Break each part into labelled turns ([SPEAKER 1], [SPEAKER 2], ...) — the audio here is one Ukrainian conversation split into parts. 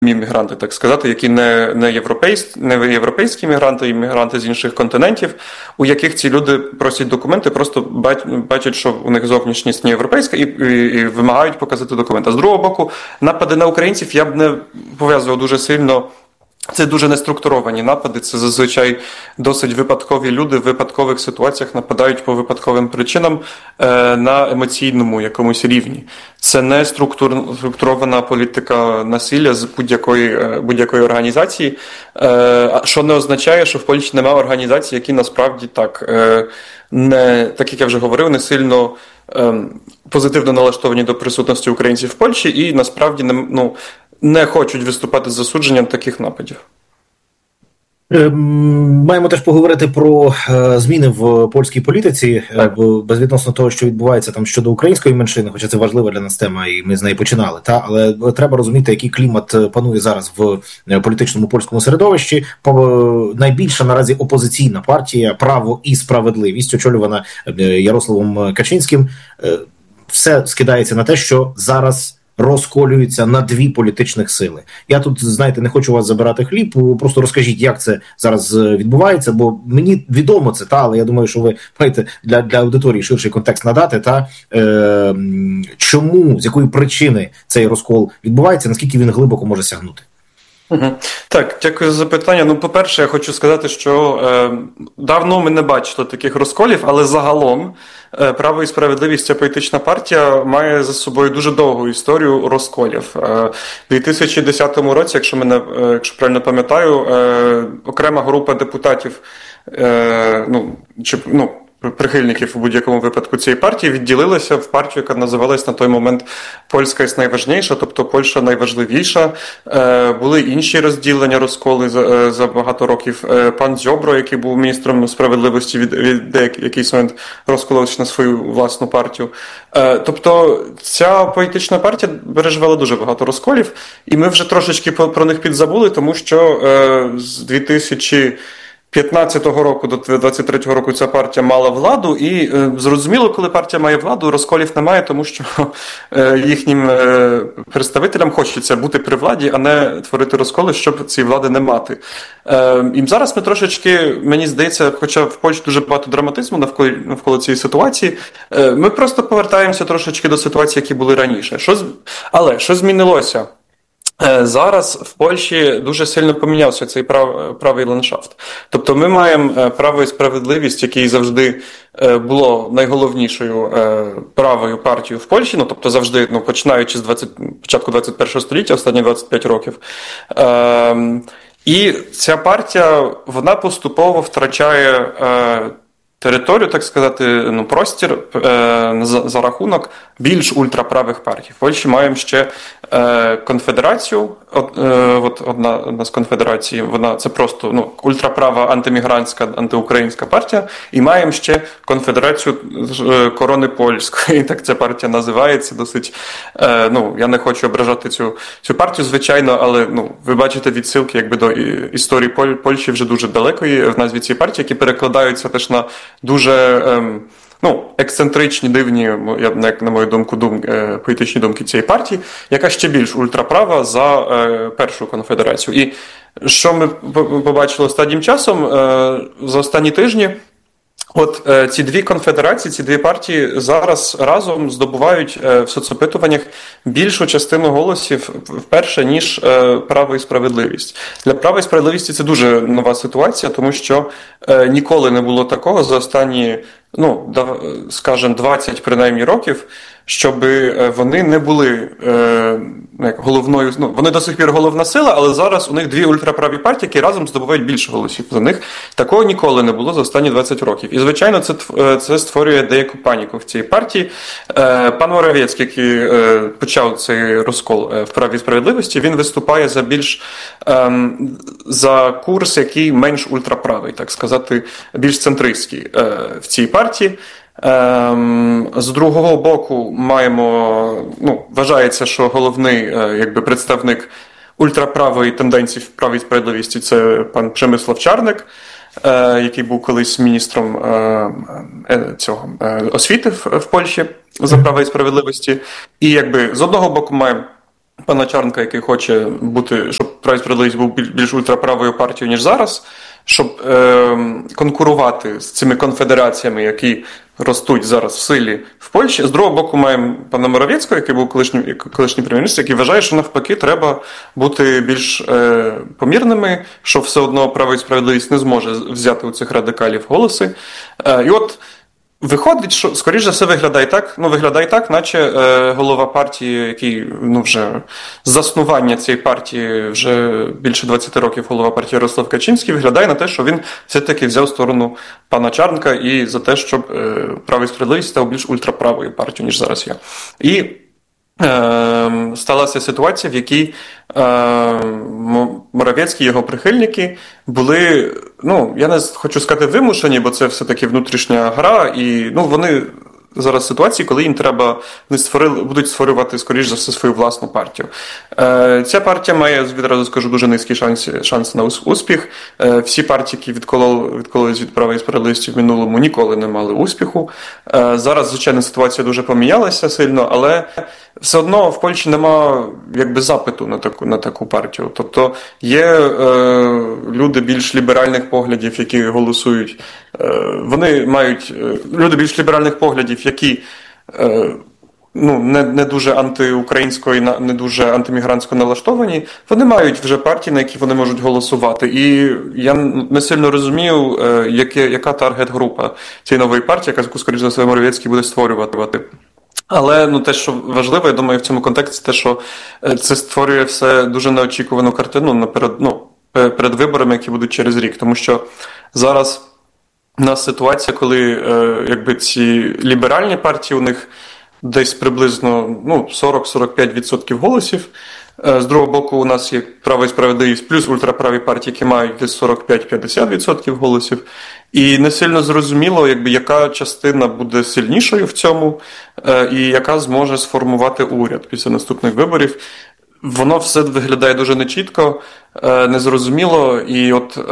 [SPEAKER 1] мігранти, так сказати, які не європейські мігранти, і мігранти з інших континентів, у яких ці люди просять документи, просто бачать, що у них зовнішність не європейська, і вимагають показати документи. А з другого боку, напади на українців я б не пов'язував дуже сильно. Це дуже неструктуровані напади, це зазвичай досить випадкові люди в випадкових ситуаціях нападають по випадковим причинам на емоційному якомусь рівні. Це не структурована політика насилля з будь-якої організації, що не означає, що в Польщі немає організацій, які насправді так як я вже говорив, не сильно позитивно налаштовані до присутності українців в Польщі і насправді не хочуть виступати з засудженням таких нападів.
[SPEAKER 2] Маємо теж поговорити про зміни в польській політиці, безвідносно того, що відбувається там щодо української меншини, хоча це важлива для нас тема, і ми з неї починали. Але треба розуміти, який клімат панує зараз в політичному польському середовищі. Найбільша наразі опозиційна партія «Право і справедливість», очолювана Ярославом Качинським, все скидається на те, що зараз розколюються на дві політичних сили. Я тут, знаєте, не хочу вас забирати хліб, просто розкажіть, як це зараз відбувається, бо мені відомо це, але я думаю, що ви маєте для аудиторії ширший контекст надати, чому, з якої причини цей розкол відбувається, наскільки він глибоко може сягнути.
[SPEAKER 1] Так, дякую за запитання. По-перше, я хочу сказати, що давно ми не бачили таких розколів, але загалом «Право і справедливість» – ця політична партія має за собою дуже довгу історію розколів. У 2010 році, якщо правильно пам'ятаю, окрема група депутатів, прихильників у будь-якому випадку цієї партії відділилася в партію, яка називалась на той момент «Польська є найважніша», тобто Польща найважливіша. Були інші розділення, розколи за багато років. Пан Зьобро, який був міністром справедливості, від якийсь момент розколився на свою власну партію. Тобто ця політична партія переживала дуже багато розколів, і ми вже трошечки про них підзабули, тому що з 2015 року до 2023 року ця партія мала владу, і зрозуміло, коли партія має владу, розколів немає, тому що їхнім представителям хочеться бути при владі, а не творити розколи, щоб цієї влади не мати. І зараз ми трошечки, мені здається, хоча в Польщі дуже багато драматизму навколо цієї ситуації, ми просто повертаємося трошечки до ситуації, які були раніше. Але що змінилося? Зараз в Польщі дуже сильно помінявся цей правий ландшафт. Тобто ми маємо «Право і справедливість», який завжди було найголовнішою правою партією в Польщі, тобто завжди, починаючи з початку 21 століття, останні 25 років. І ця партія, вона поступово втрачає територію, так сказати, простір за рахунок більш ультраправих партій. В Польщі маємо ще конфедерацію, одна з конфедерацій, це просто ультраправа антимігрантська, антиукраїнська партія, і маємо ще конфедерацію Корони Польської, так ця партія називається, досить, я не хочу ображати цю партію, звичайно, але ви бачите відсилки до історії Польщі вже дуже далекої в назві цієї партії, які перекладаються теж на дуже ексцентричні, дивні, як на мою думку, політичні думки цієї партії, яка ще більш ультраправа за першу конфедерацію. І що ми побачили останнім часом, за останні тижні, ці дві конфедерації, ці дві партії зараз разом здобувають в соцопитуваннях більшу частину голосів вперше, ніж «Право і справедливість». Для «Права і справедливості» це дуже нова ситуація, тому що ніколи не було такого за останні, скажімо, 20 принаймні років, щоб вони не були головною, вони до сих пір головна сила, але зараз у них дві ультраправі партії, які разом здобувають більше голосів за них. Такого ніколи не було за останні 20 років. І, звичайно, це створює деяку паніку в цій партії. Пан Моравецький, який почав цей розкол в «Праві і справедливості», він виступає за курс, який менш ультраправий, так сказати, більш центристський в цій партії. З другого боку вважається, що головний представник ультраправої тенденції в «Правій справедливості» – це пан Przemysław Czarnek, який був колись міністром освіти в Польщі за «Право і справедливості». І з одного боку маємо пана Чарнка, який хоче бути, щоб Право і Справедливість був більш ультраправою партією, ніж зараз, щоб конкурувати з цими конфедераціями, які ростуть зараз в силі в Польщі. З другого боку, маємо пана Моровецького, який був колишній прем'єр-міністр, який вважає, що навпаки треба бути більш помірними, що все одно Право і Справедливість не зможе взяти у цих радикалів голоси. І от виходить, що, скоріш за все, виглядає так, наче голова партії, який, вже з заснування цієї партії, вже більше 20 років голова партії Ярослав Качинський, виглядає на те, що він все-таки взяв сторону пана Чарнка і за те, щоб Право і Справедливість став більш ультраправою партією, ніж зараз є. І сталася ситуація, в якій Моровецький і його прихильники були, я не хочу сказати вимушені, бо це все-таки внутрішня гра, і вони зараз в ситуації, коли їм треба, будуть створювати, скоріш за все, свою власну партію. Ця партія має, відразу скажу, дуже низькі шанси на успіх. Всі партії, які відкололись від Права і Справедливості в минулому, ніколи не мали успіху. Зараз, звичайно, ситуація дуже помінялася сильно, але все одно в Польщі нема запиту на таку партію. Тобто є люди більш ліберальних поглядів, які голосують. Вони мають люди більш ліберальних поглядів, які не дуже антиукраїнсько і не дуже антимігрантсько налаштовані, вони мають вже партії, на які вони можуть голосувати. І я не сильно розумію, яка таргет-група цієї нової партії, яку, скоріш за все, Моровецький буде створювати. Але те, що важливо, я думаю, в цьому контексті, те, що це створює все дуже неочікувану картину перед виборами, які будуть через рік. Тому що зараз у нас ситуація, коли ці ліберальні партії, у них десь приблизно 40-45% голосів. З другого боку, у нас є Право і Справедливість плюс ультраправі партії, які мають десь 45-50% голосів. І не сильно зрозуміло, яка частина буде сильнішою в цьому, і яка зможе сформувати уряд після наступних виборів. Воно все виглядає дуже нечітко, незрозуміло, і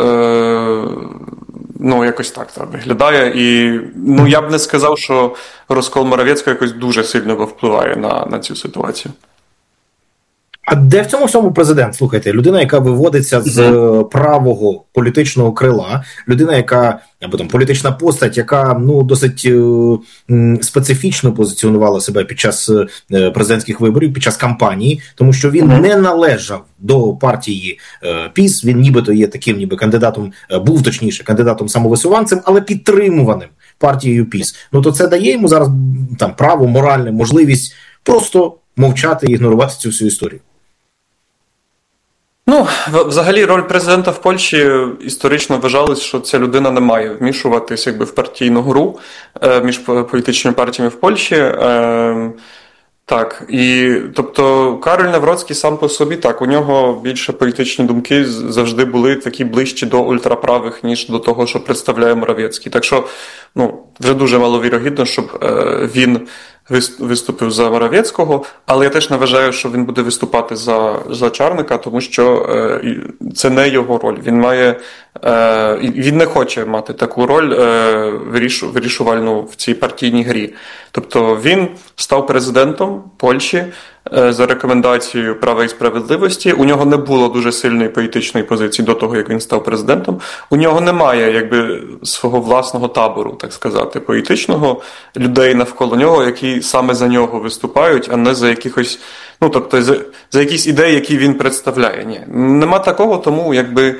[SPEAKER 1] якось так виглядає. І я б не сказав, що розкол Моровецького якось дуже сильно впливає на цю ситуацію.
[SPEAKER 2] А де в цьому всьому президент? Слухайте, людина, яка виводиться з правого політичного крила, людина, яка, або політична постать, яка досить специфічно позиціонувала себе під час президентських виборів, під час кампанії, тому що він не належав до партії ПіС, він нібито є таким кандидатом, був точніше кандидатом-самовисуванцем, але підтримуваним партією ПіС. То це дає йому зараз право, моральне, можливість просто мовчати і ігнорувати цю всю історію.
[SPEAKER 1] Взагалі роль президента в Польщі історично вважалось, що ця людина не має вмішуватись в партійну гру між політичними партіями в Польщі. Так, і тобто Кароль Навроцький сам по собі, у нього більше політичні думки завжди були такі ближчі до ультраправих, ніж до того, що представляє Моровецький. Так що, вже дуже маловірогідно, щоб він виступив за Моровецького, але я теж не вважаю, що він буде виступати за Чарника, тому що це не його роль. Він не хоче мати таку роль вирішувальну в цій партійній грі. Тобто він став президентом Польщі за рекомендацією Права і Справедливості. У нього не було дуже сильної політичної позиції до того, як він став президентом. У нього немає свого власного табору, так сказати, політичного, людей навколо нього, які саме за нього виступають, а не за якихось, тобто за якісь ідеї, які він представляє. Ні, нема такого, тому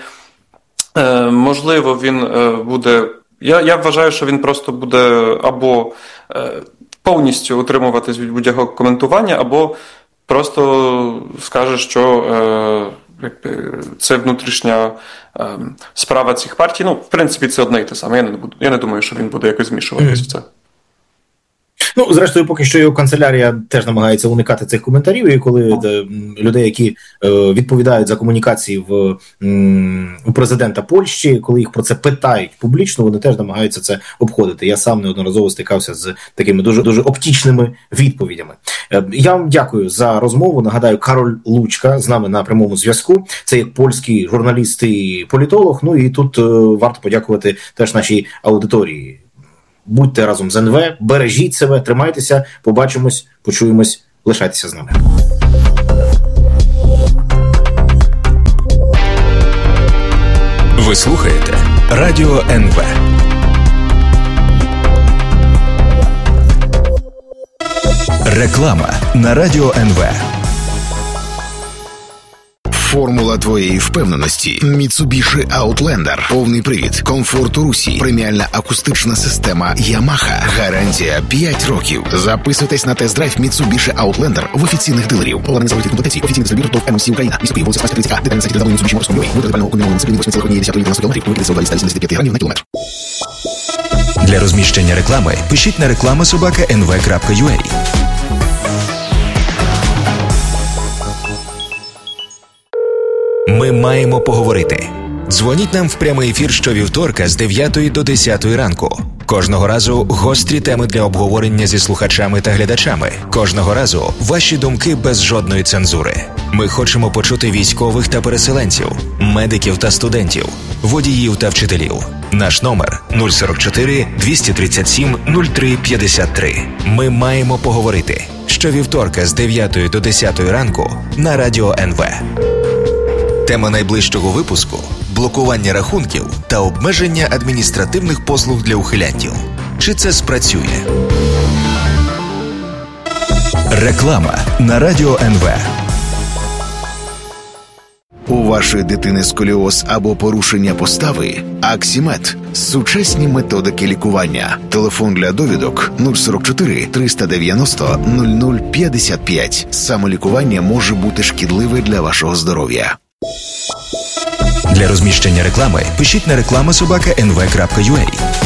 [SPEAKER 1] можливо він буде. Я вважаю, що він просто буде або повністю утримуватись від будь-якого коментування, або просто скаже, що це внутрішня справа цих партій. В принципі, це одне і те саме. Я не думаю, що він буде якось змішуватись в це.
[SPEAKER 2] Зрештою, поки що його канцелярія теж намагається уникати цих коментарів, і коли людей, які відповідають за комунікації у президента Польщі, коли їх про це питають публічно, вони теж намагаються це обходити. Я сам неодноразово стикався з такими дуже оптічними відповідями. Я вам дякую за розмову. Нагадаю, Кароль Лучка з нами на прямому зв'язку. Це як польський журналіст і політолог. І тут варто подякувати теж нашій аудиторії. Будьте разом з НВ, бережіть себе, тримайтеся, побачимось, почуємось, лишайтеся з нами.
[SPEAKER 3] Ви слухаєте Радіо НВ. Реклама на Радіо НВ.
[SPEAKER 4] Формула твоєї впевненості. Mitsubishi Outlander. Повний привід. Комфорт у русі. Преміальна акустична система Yamaha. Гарантія 5 років. Записуйтесь на тест-драйв Mitsubishi Outlander в офіційних дилерів. Поларний заводський комплектації. Офіційний дистриб'ютор ТОВ МС Україна. Місто Київ, вулиця Спаська 30А. Детальна сайті www.mitsubishi.com.ua. Витрати пального комбінованого на циклі 8,1 км. Викидися у 275 грамів на кілометр.
[SPEAKER 3] Для розміщення реклами пишіть на reklama@nv.ua. Ми маємо поговорити. Дзвоніть нам в прямий ефір щовівторка з 9 до 10 ранку. Кожного разу гострі теми для обговорення зі слухачами та глядачами. Кожного разу ваші думки без жодної цензури. Ми хочемо почути військових та переселенців, медиків та студентів, водіїв та вчителів. Наш номер 044 237 03 53. Ми маємо поговорити. Щовівторка з 9 до 10 ранку на Радіо НВ. Тема найближчого випуску – блокування рахунків та обмеження адміністративних послуг для ухилянтів. Чи це спрацює? Реклама на Радіо НВ.
[SPEAKER 4] У вашої дитини сколіоз або порушення постави? Аксімед. Сучасні методики лікування. Телефон для довідок 044 390 0055. Самолікування може бути шкідливе для вашого здоров'я.
[SPEAKER 3] Для розміщення реклами пишіть на reklama@nv.ua.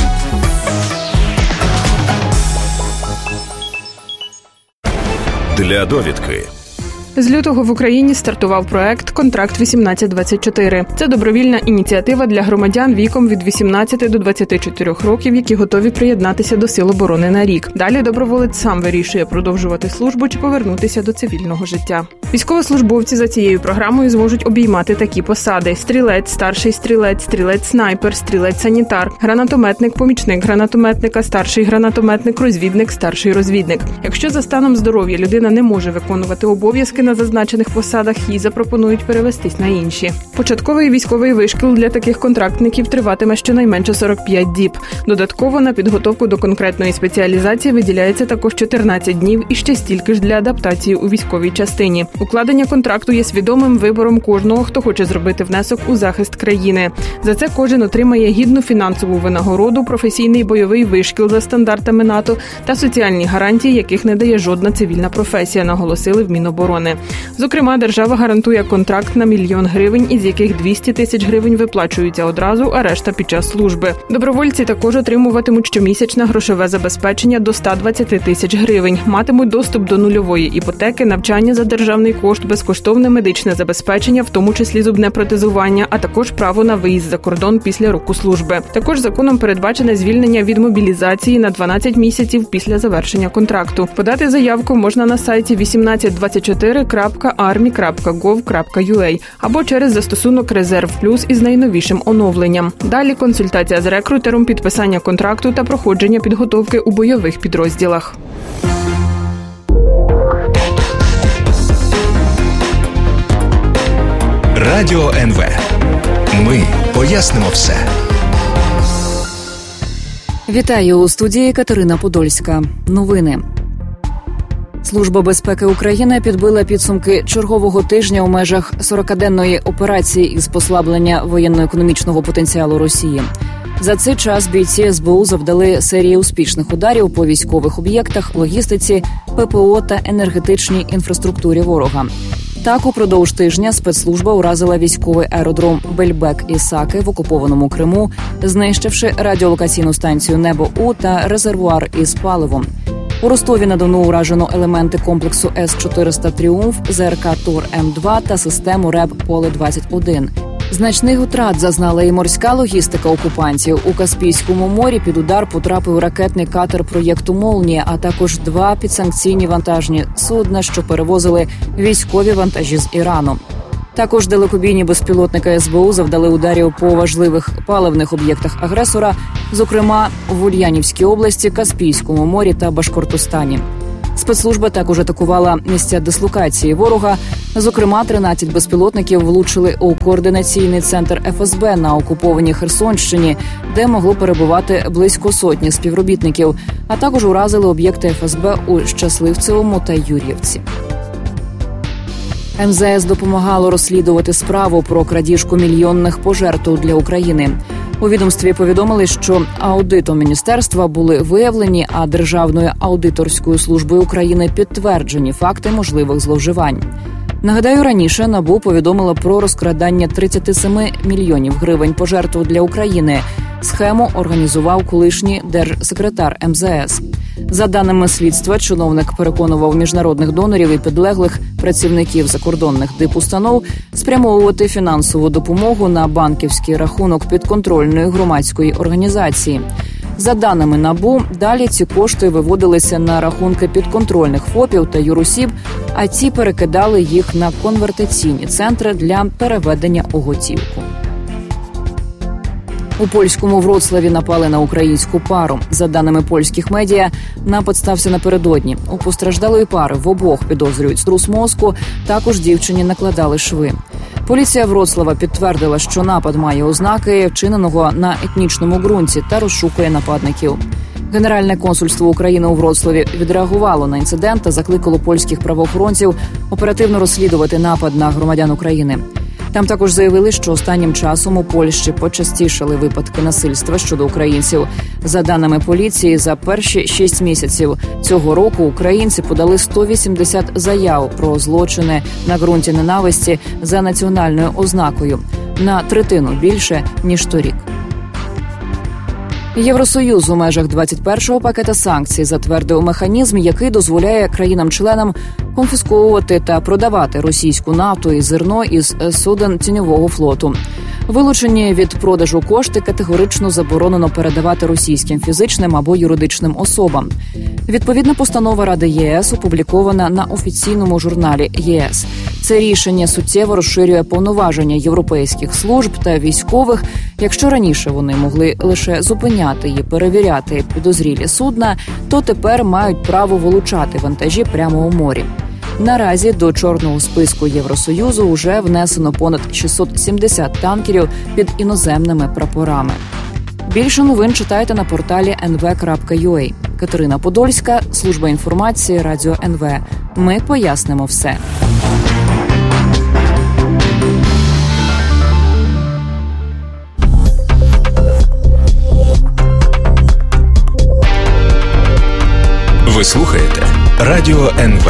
[SPEAKER 5] Для довідки.
[SPEAKER 6] З лютого в Україні стартував проект «Контракт 1824». Це добровільна ініціатива для громадян віком від 18 до 24 років, які готові приєднатися до Сил оборони на рік. Далі доброволець сам вирішує продовжувати службу чи повернутися до цивільного життя. Військовослужбовці за цією програмою зможуть обіймати такі посади: стрілець, старший стрілець, стрілець-снайпер, стрілець-санітар, гранатометник, помічник гранатометника, старший гранатометник, розвідник, старший розвідник. Якщо за станом здоров'я людина не може виконувати обов'язки на зазначених посадах, їй запропонують перевестись на інші. Початковий військовий вишкіл для таких контрактників триватиме щонайменше 45 діб. Додатково на підготовку до конкретної спеціалізації виділяється також 14 днів і ще стільки ж для адаптації у військовій частині. Укладення контракту є свідомим вибором кожного, хто хоче зробити внесок у захист країни. За це кожен отримає гідну фінансову винагороду, професійний бойовий вишкіл за стандартами НАТО та соціальні гарантії, яких не дає жодна цивільна професія, наголосили в Міноборони. Зокрема, держава гарантує контракт на 1 мільйон гривень, із яких 200 тисяч гривень виплачуються одразу, а решта під час служби. Добровольці також отримуватимуть щомісячне грошове забезпечення до 120 тисяч гривень, матимуть доступ до нульової іпотеки, навчання за державний кошт, безкоштовне медичне забезпечення, в тому числі зубне протезування, а також право на виїзд за кордон після року служби. Також законом передбачене звільнення від мобілізації на 12 місяців після завершення контракту. Подати заявку можна на сайті 1824.army.gov.ua або через застосунок «Резерв Плюс» із найновішим оновленням. Далі консультація з рекрутером, підписання контракту та проходження підготовки у бойових підрозділах.
[SPEAKER 3] Радіо НВ. Ми пояснимо все.
[SPEAKER 7] Вітаю, у студії Катерина Подольська. Новини. Служба безпеки України підбила підсумки чергового тижня у межах 40-денної операції із послаблення воєнно-економічного потенціалу Росії. За цей час бійці СБУ завдали серії успішних ударів по військових об'єктах, логістиці, ППО та енергетичній інфраструктурі ворога. Так, упродовж тижня спецслужба уразила військовий аеродром Бельбек-Ісаки в окупованому Криму, знищивши радіолокаційну станцію «Небо-У» та резервуар із паливом. У Ростові-на-Дону уражено елементи комплексу С-400 «Тріумф», ЗРК «Тор-М2» та систему РЕБ «Поле-21». Значних втрат зазнала і морська логістика окупантів. У Каспійському морі під удар потрапив ракетний катер проєкту «Молнія», а також 2 підсанкційні вантажні судна, що перевозили військові вантажі з Ірану. Також далекобійні безпілотники СБУ завдали ударів по важливих паливних об'єктах агресора, зокрема в Ульянівській області, Каспійському морі та Башкортостані. Спецслужба також атакувала місця дислокації ворога, Зокрема, 13 безпілотників влучили у координаційний центр ФСБ на окупованій Херсонщині, де могло перебувати близько сотні співробітників, а також уразили об'єкти ФСБ у Щасливцевому та Юр'ївці. МЗС допомагало розслідувати справу про крадіжку мільйонних пожертв для України. У відомстві повідомили, що аудитом міністерства були виявлені, а Державною аудиторською службою України підтверджені факти можливих зловживань. Нагадаю, раніше НАБУ повідомила про розкрадання 37 мільйонів гривень пожертв для України. Схему організував колишній держсекретар МЗС. За даними слідства, чиновник переконував міжнародних донорів і підлеглих працівників закордонних дипустанов спрямовувати фінансову допомогу на банківський рахунок підконтрольної громадської організації. За даними НАБУ, далі ці кошти виводилися на рахунки підконтрольних ФОПів та юросіб, а ці перекидали їх на конвертаційні центри для переведення у готівку. У польському Вроцлаві напали на українську пару. За даними польських медіа, напад стався напередодні. У постраждалої пари в обох підозрюють струс мозку, також дівчині накладали шви. Поліція Вроцлава підтвердила, що напад має ознаки вчиненого на етнічному ґрунті та розшукує нападників. Генеральне консульство України у Вроцлаві відреагувало на інцидент та закликало польських правоохоронців оперативно розслідувати напад на громадян України. Там також заявили, що останнім часом у Польщі почастішали випадки насильства щодо українців. За даними поліції, за перші 6 місяців цього року українці подали 180 заяв про злочини на ґрунті ненависті за національною ознакою. На третину більше, ніж торік. Євросоюз у межах 21-го пакета санкцій затвердив механізм, який дозволяє країнам-членам конфісковувати та продавати російську нафту і зерно із суден тіньового флоту. Вилучені від продажу кошти категорично заборонено передавати російським фізичним або юридичним особам. Відповідна постанова Ради ЄС опублікована на офіційному журналі ЄС. Це рішення суттєво розширює повноваження європейських служб та військових. Якщо раніше вони могли лише зупиняти і перевіряти підозрілі судна, то тепер мають право вилучати вантажі прямо у морі. Наразі до чорного списку Євросоюзу вже внесено понад 670 танкерів під іноземними прапорами. Більше новин читайте на порталі nv.ua. Катерина Подольська, служба інформації, Радіо НВ. Ми пояснимо все.
[SPEAKER 3] Ви слухаєте Радіо НВ.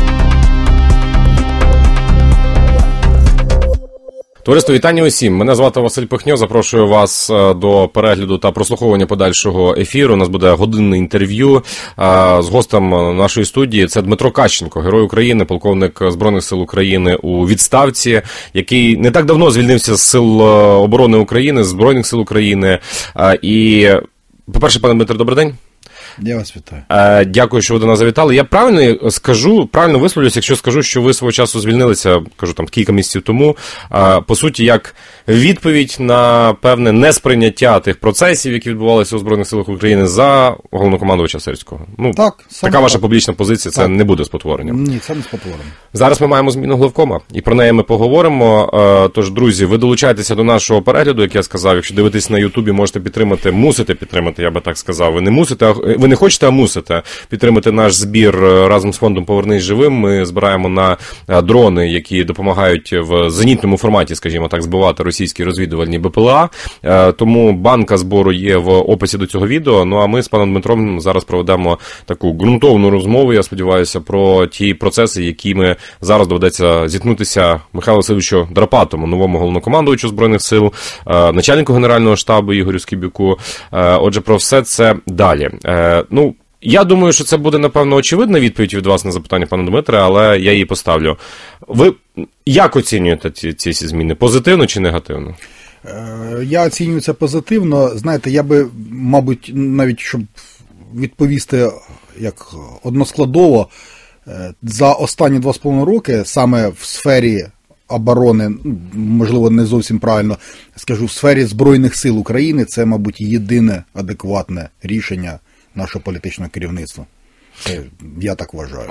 [SPEAKER 5] Товариство, вітання усім. Мене звати Василь Пихньо. Запрошую вас до перегляду та прослуховування подальшого ефіру. У нас буде годинне інтерв'ю з гостем нашої студії. Це Дмитро Кащенко, герой України, полковник Збройних сил України у відставці, який не так давно звільнився з Сил оборони України, з Збройних сил України. І, по-перше, пане Дмитро, добрий день.
[SPEAKER 8] Я вас вітаю.
[SPEAKER 5] Дякую, що ви до нас завітали. Я правильно висловлюсь, якщо скажу, що ви свого часу звільнилися, кажу, там, кілька місяців тому, по суті, як відповідь на певне несприйняття тих процесів, які відбувалися у Збройних силах України за головнокомандувача Сирського. Ну, так, така ваша публічна позиція, це не буде спотворенням.
[SPEAKER 8] Ні, це не спотворення.
[SPEAKER 5] Зараз ми маємо зміну главкома, і про неї ми поговоримо. Тож, друзі, ви долучайтеся до нашого перегляду, як я сказав. Якщо дивитесь на Ютубі, можете підтримати, мусите підтримати, я би так сказав. Ви не мусите, ви не хочете, а мусите підтримати наш збір разом з фондом «Повернись живим». Ми збираємо на дрони, які допомагають в зенітному форматі, скажімо так, збивати російські розвідувальні БПЛА. Тому банка збору є в описі до цього відео. Ну а ми з паном Дмитром зараз проведемо таку ґрунтовну розмову, я сподіваюся, про ті процеси, якими зараз доведеться зіткнутися Михайлу Васильовичу Драпатому, новому головнокомандувачу Збройних сил, начальнику Генерального штабу Ігорю Скибюку. Отже, про все це далі. Ну, я думаю, що це буде, напевно, очевидна відповідь від вас на запитання, пане Дмитре, але я її поставлю. Ви як оцінюєте ці зміни? Позитивно чи негативно?
[SPEAKER 8] Я оцінюю це позитивно. Знаєте, я би, мабуть, навіть, щоб відповісти як односкладово, за останні 2,5 роки саме в сфері оборони, можливо, не зовсім правильно скажу, в сфері Збройних сил України це, мабуть, єдине адекватне рішення нашого політичного керівництва. Це, я так вважаю.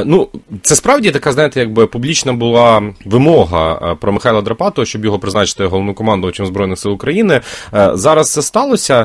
[SPEAKER 5] Це справді така, знаєте, якби публічна була вимога про Михайла Драпатого, щоб його призначити головнокомандувачем Збройних сил України. Зараз це сталося.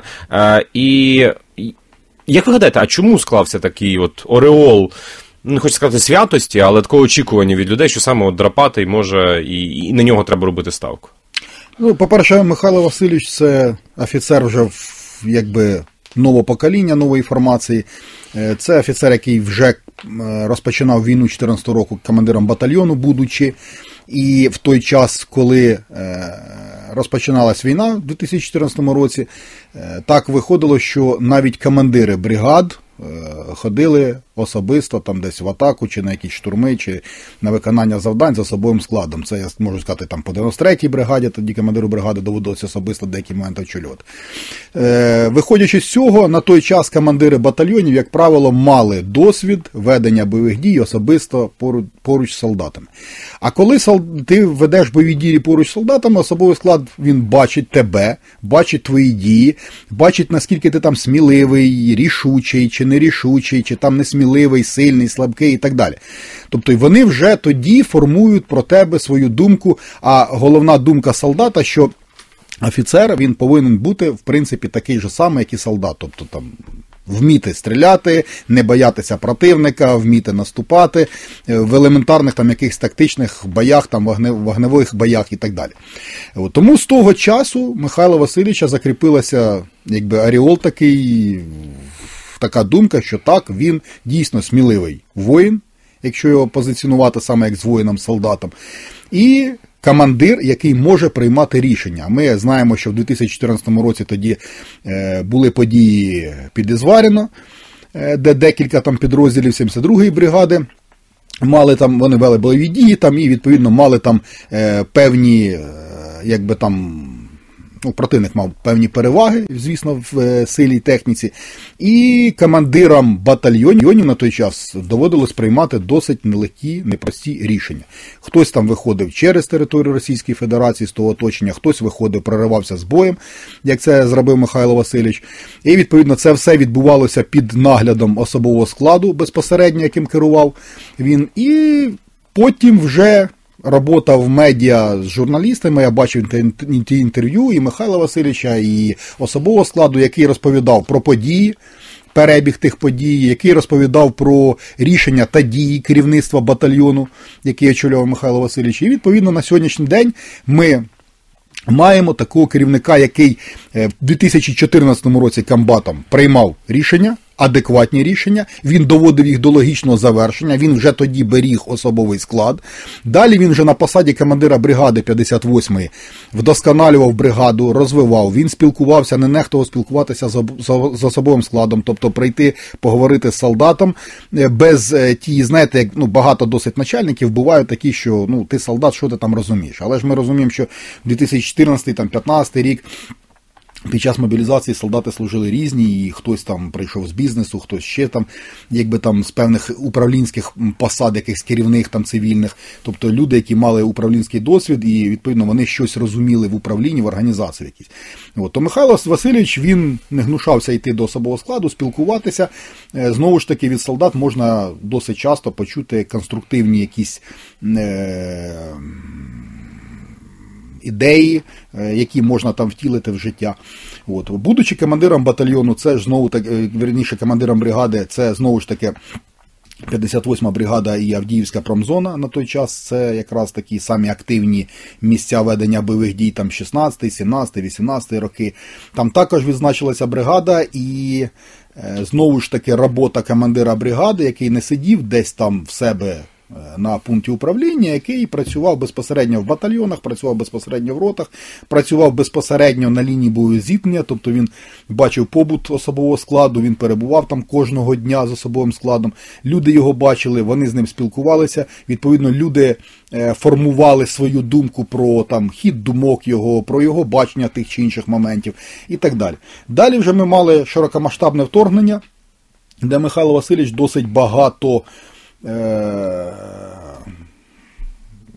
[SPEAKER 5] І як ви гадаєте, а чому склався такий от ореол, не хочу сказати святості, але такого очікування від людей, що саме от Драпатий може, і на нього треба робити ставку?
[SPEAKER 8] По-перше, Михайло Васильович – це офіцер вже якби нового покоління, нової формації. Це офіцер, який вже розпочинав війну 2014 року командиром батальйону, будучи. І в той час, коли розпочиналась війна в 2014 році, так виходило, що навіть командири бригад ходили особисто там десь в атаку, чи на якісь штурми, чи на виконання завдань за особовим складом. Це, я можу сказати, там по 93-й бригаді, тоді командиру бригади доводилося особисто деякі моменти очолювати. Виходячи з цього, на той час командири батальйонів, як правило, мали досвід ведення бойових дій особисто поруч з солдатами. А коли ти ведеш бойові дії поруч з солдатами, особовий склад, він бачить тебе, бачить твої дії, бачить, наскільки ти там сміливий, рішучий, чи нерішучий, чи там несміливий, сильний, слабкий і так далі. Тобто вони вже тоді формують про тебе свою думку, а головна думка солдата, що офіцер, він повинен бути, в принципі, такий же самий, як і солдат. Тобто там вміти стріляти, не боятися противника, вміти наступати, в елементарних там якихось тактичних боях, там вогневих боях і так далі. Тому з того часу Михайла Васильовича закріпилася якби ореол такий, така думка, що так, він дійсно сміливий воїн, якщо його позиціонувати саме як з воїном-солдатом, і командир, який може приймати рішення. Ми знаємо, що в 2014 році тоді були події під Ізваріно, де декілька там підрозділів 72-ї бригади мали там, вони вели бойові дії там і відповідно мали там певні, якби там, противник мав певні переваги, звісно, в силі і техніці, і командирам батальйонів на той час доводилось приймати досить нелегкі, непрості рішення. Хтось там виходив через територію Російської Федерації з того оточення, хтось виходив, проривався з боєм, як це зробив Михайло Васильович. І, відповідно, це все відбувалося під наглядом особового складу безпосередньо, яким керував він. І потім вже робота в медіа з журналістами, я бачив інтерв'ю і Михайла Васильовича, і особового складу, який розповідав про події, перебіг тих подій, який розповідав про рішення та дії керівництва батальйону, який очолював Михайло Васильович. І, відповідно, на сьогоднішній день ми маємо такого керівника, який в 2014 році комбатом приймав рішення, адекватні рішення, він доводив їх до логічного завершення, він вже тоді беріг особовий склад. Далі він вже на посаді командира бригади 58-ї вдосконалював бригаду, розвивав, він спілкувався, не нехтував спілкуватися з особовим складом, тобто прийти, поговорити з солдатом без ті, знаєте, як, багато досить начальників бувають такі, що, ти солдат, що ти там розумієш. Але ж ми розуміємо, що 2014-2015 рік під час мобілізації солдати служили різні, і хтось там прийшов з бізнесу, хтось ще там, якби там з певних управлінських посад, якихось керівних там цивільних, тобто люди, які мали управлінський досвід, і відповідно вони щось розуміли в управлінні, в організації якісь. То Михайло Васильович, він не гнушався йти до особового складу, спілкуватися. Знову ж таки, від солдат можна досить часто почути конструктивні якісь ідеї, які можна там втілити в життя. Будучи командиром батальйону, це ж знову так, вірніше, командиром бригади, це знову ж таки 58-ма бригада і Авдіївська промзона на той час, це якраз такі самі активні місця ведення бойових дій, там 16, 17, 18 роки. Там також відзначилася бригада, і знову ж таки робота командира бригади, який не сидів десь там в себе на пункті управління, який працював безпосередньо в батальйонах, працював безпосередньо в ротах, працював безпосередньо на лінії бойового зіткнення, тобто він бачив побут особового складу, він перебував там кожного дня з особовим складом, люди його бачили, вони з ним спілкувалися, відповідно люди формували свою думку про там хід думок його, про його бачення тих чи інших моментів і так далі. Далі вже ми мали широкомасштабне вторгнення, де Михайло Васильович досить багато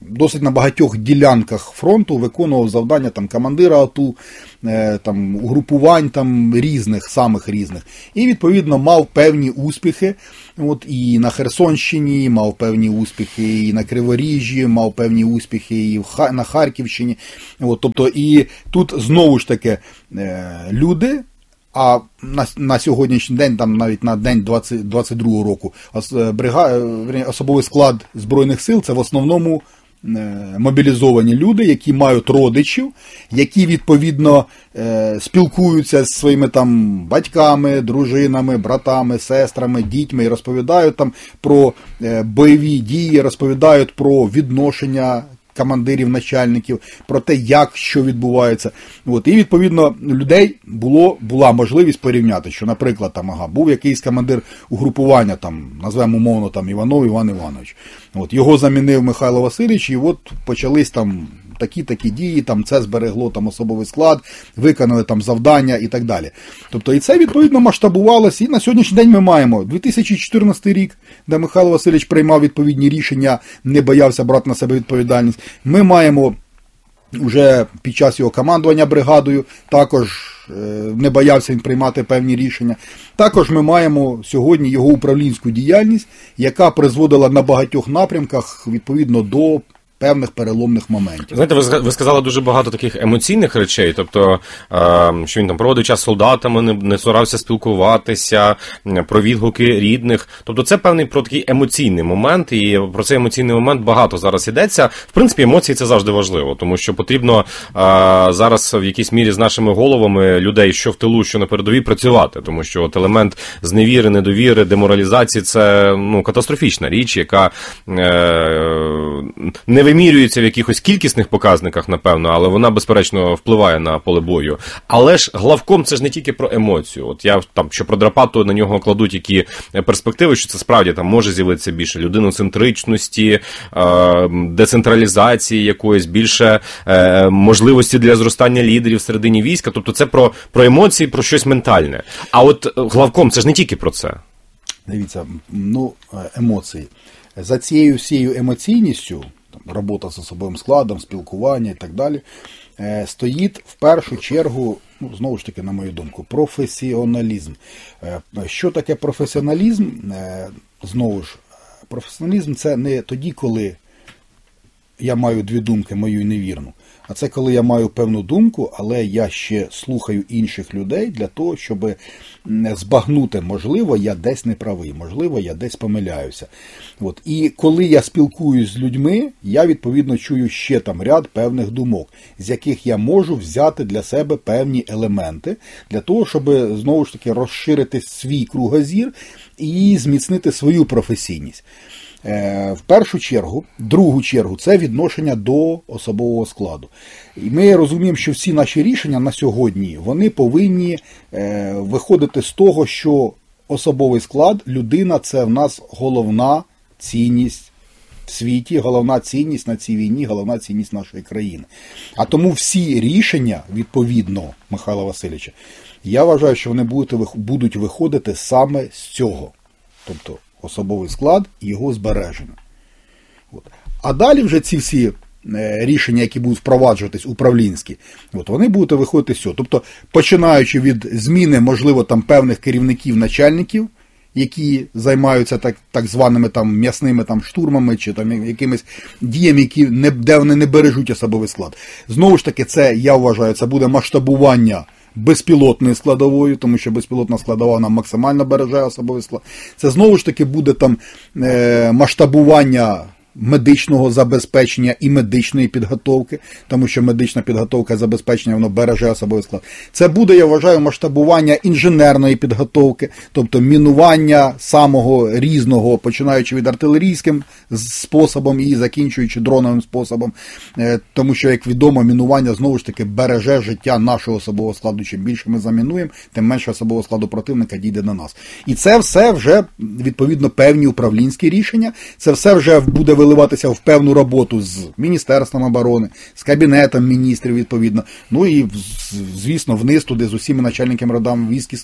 [SPEAKER 8] досить на багатьох ділянках фронту виконував завдання там командира АТУ, там угрупувань там різних, самих різних. І відповідно мав певні успіхи. От і на Херсонщині мав певні успіхи, і на Криворіжжі мав певні успіхи, і на Харківщині. От, тобто і тут знову ж таки люди. А на сьогоднішній день, там навіть на день 22-го року, особовий склад Збройних сил – це в основному мобілізовані люди, які мають родичів, які відповідно спілкуються з своїми там батьками, дружинами, братами, сестрами, дітьми і розповідають там про бойові дії, розповідають про відношення командирів, начальників, про те, як, що відбувається. От. І, відповідно, людей була можливість порівняти, що, наприклад, там, був якийсь командир угрупування, там, назвемо умовно, там, Іванов Іван Іванович. От. Його замінив Михайло Васильович, і от почались там такі дії, там, це зберегло там, особовий склад, виконали там завдання і так далі. Тобто, і це, відповідно, масштабувалося, і на сьогоднішній день ми маємо 2014 рік, де Михайло Васильович приймав відповідні рішення, не боявся брати на себе відповідальність. Ми маємо вже під час його командування бригадою, також не боявся він приймати певні рішення. Також ми маємо сьогодні його управлінську діяльність, яка призводила на багатьох напрямках, відповідно, до певних переломних моментів.
[SPEAKER 5] Знаєте, ви сказали дуже багато таких емоційних речей, тобто, що він там проводив час з солдатами, не сорався спілкуватися, про відгуки рідних. Тобто це певний про такий емоційний момент, і про цей емоційний момент багато зараз йдеться. В принципі, емоції це завжди важливо, тому що потрібно зараз в якійсь мірі з нашими головами людей, що в тилу, що на передовій, працювати, тому що от елемент зневіри, недовіри, деморалізації – це катастрофічна річ, яка не вимірюється в якихось кількісних показниках, напевно, але вона, безперечно, впливає на поле бою. Але ж главком це ж не тільки про емоцію. От я там, що про Драпату на нього кладуть які перспективи, що це справді там може з'явитися більше людиноцентричності, децентралізації якоїсь, більше можливості для зростання лідерів всередині війська. Тобто це про емоції, про щось ментальне. А от главком це ж не тільки про це.
[SPEAKER 8] Дивіться, емоції. За цією всією емоційністю, робота з особовим складом, спілкування і так далі, стоїть в першу чергу, знову ж таки, на мою думку, професіоналізм. Що таке професіоналізм? Знову ж, професіоналізм – це не тоді, коли я маю дві думки, мою і невірну, а це коли я маю певну думку, але я ще слухаю інших людей для того, щоб збагнути, можливо, я десь не правий, можливо, я десь помиляюся. От. І коли я спілкуюсь з людьми, я, відповідно, чую ще там ряд певних думок, з яких я можу взяти для себе певні елементи, для того, щоб, знову ж таки, розширити свій кругозір і зміцнити свою професійність. В першу чергу, другу чергу, це відношення до особового складу. І ми розуміємо, що всі наші рішення на сьогодні, вони повинні виходити з того, що особовий склад, людина – це в нас головна цінність в світі, головна цінність на цій війні, головна цінність нашої країни. А тому всі рішення, відповідно, Михайла Васильовича, я вважаю, що вони будуть виходити саме з цього. Тобто, особовий склад і його збереження. От. А далі вже ці всі рішення, які будуть впроваджуватись управлінські, вони будуть виходити з цього. Тобто, починаючи від зміни, можливо, там певних керівників, начальників, які займаються так званими там м'ясними там штурмами чи там якимись діями, де вони не бережуть особовий склад. Знову ж таки, це, я вважаю, це буде масштабування безпілотною складовою, тому що безпілотна складова нам максимально береже особовий склад. Це знову ж таки буде там масштабування медичного забезпечення і медичної підготовки, тому що медична підготовка і забезпечення, воно береже особовий склад. Це буде, я вважаю, масштабування інженерної підготовки, тобто мінування самого різного, починаючи від артилерійським способом і закінчуючи дроновим способом, тому що, як відомо, мінування, знову ж таки, береже життя нашого особового складу. Чим більше ми замінуємо, тим менше особового складу противника дійде до нас. І це все вже, відповідно, певні управлінські рішення, це все вже буде виливатися в певну роботу з Міністерством оборони, з Кабінетом міністрів, відповідно, ну і, звісно, вниз туди з усіма начальниками родами військ і служб.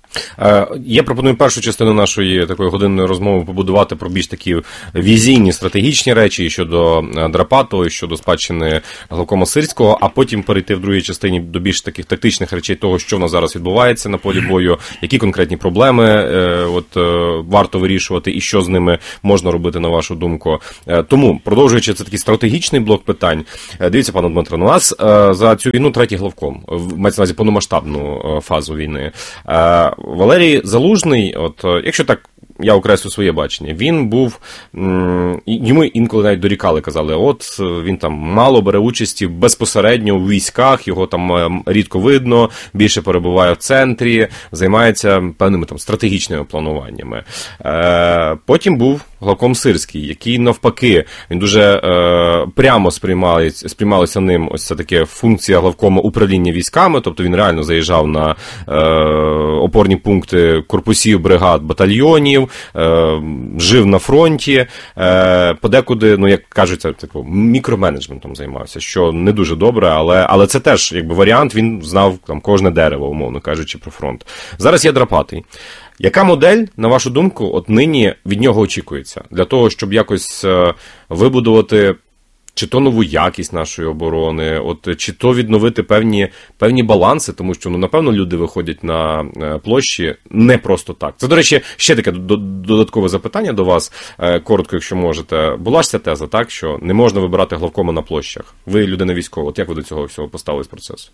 [SPEAKER 5] Я пропоную першу частину нашої такої годинної розмови побудувати про більш такі візійні, стратегічні речі і щодо Драпатова, і щодо спадщини Главкома Сирського, а потім перейти в другій частині до більш таких тактичних речей того, що в нас зараз відбувається на полі бою, які конкретні проблеми варто вирішувати і що з ними можна робити, на вашу думку. Тому, продовжуючи це такий стратегічний блок питань, дивіться, пане Дмитро, у нас за цю війну третій главком, мається на увазі повномасштабну фазу війни. Валерій Залужний, якщо так я окреслю своє бачення, він був, йому інколи навіть дорікали, казали, він там мало бере участі безпосередньо у військах, його там рідко видно, більше перебуває в центрі, займається певними там стратегічними плануваннями. Потім був Главком Сирський, який навпаки, він дуже прямо сприймалася ним ось це таке функція главкома управління військами, тобто він реально заїжджав на опорні пункти корпусів, бригад, батальйонів, жив на фронті, подекуди, як кажуть, мікроменеджментом займався, що не дуже добре, але це теж варіант, він знав там кожне дерево, умовно кажучи, про фронт. Зараз є Драпатий. Яка модель, на вашу думку, нині від нього очікується? Для того, щоб якось вибудувати чи то нову якість нашої оборони, чи то відновити певні баланси, тому що, напевно, люди виходять на площі не просто так. Це, до речі, ще таке додаткове запитання до вас, коротко, якщо можете. Була ж ця теза, так, що не можна вибирати главкома на площах. Ви людина військова, як ви до цього всього поставились процесу?